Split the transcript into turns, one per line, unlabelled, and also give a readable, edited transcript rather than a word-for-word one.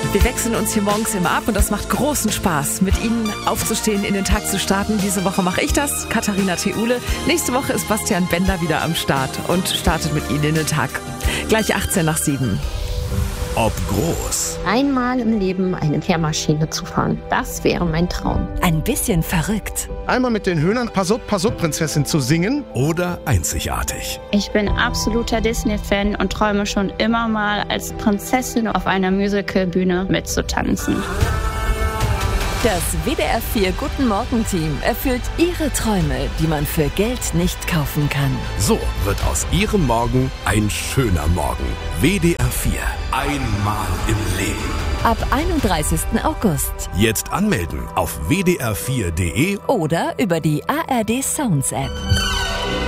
Wir wechseln uns hier morgens immer ab und das macht großen Spaß, mit Ihnen aufzustehen, in den Tag zu starten. Diese Woche mache ich das, Katharina Theule. Nächste Woche ist Bastian Bender wieder am Start und startet mit Ihnen in den Tag. Gleich 18:07.
Ob groß
Einmal im Leben eine Kehrmaschine zu fahren, das wäre mein Traum.
Ein bisschen verrückt
Einmal mit den Höhnern Pass up, Prinzessin zu singen.
oder einzigartig.
Ich bin absoluter Disney-Fan und träume schon immer mal als Prinzessin auf einer Musicalbühne mitzutanzen.
Das WDR 4 Guten Morgen Team erfüllt Ihre Träume, die man für Geld nicht kaufen kann.
So wird aus Ihrem Morgen ein schöner Morgen. WDR 4. Einmal im Leben.
Ab 31. August
Jetzt anmelden auf wdr4.de
oder über die ARD Sounds App.